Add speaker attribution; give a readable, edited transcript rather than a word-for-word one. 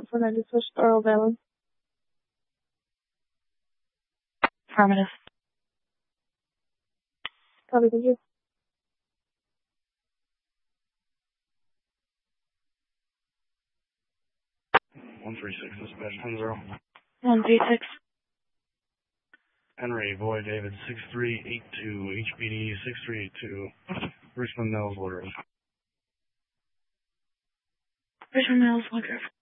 Speaker 1: 496 Oral Valley.
Speaker 2: Affirmative.
Speaker 1: Copy, thank you.
Speaker 3: 136, dispatch 10-0.
Speaker 2: 136.
Speaker 3: Henry, Boy, David, 6382, HPD 6382, Richmond Mills, Woodruff.
Speaker 2: Richmond Mills, Woodruff.